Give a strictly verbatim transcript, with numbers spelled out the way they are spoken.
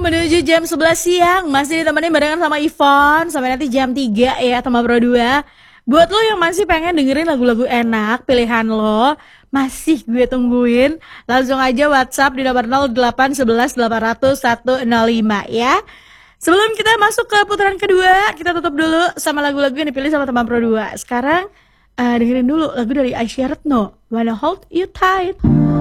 Menuju jam sebelas siang, masih ditemenin barengan sama Ivon sampai nanti jam tiga ya, Tema Pro dua. Buat lo yang masih pengen dengerin lagu-lagu enak, pilihan lo, masih gue tungguin. Langsung aja WhatsApp di nomor nol delapan satu satu delapan nol nol satu nol lima ya. Sebelum kita masuk ke putaran kedua, kita tutup dulu sama lagu-lagu yang dipilih sama Tema Pro dua. Sekarang uh, dengerin dulu lagu dari Aisyah Retno, Wanna Hold You Tight.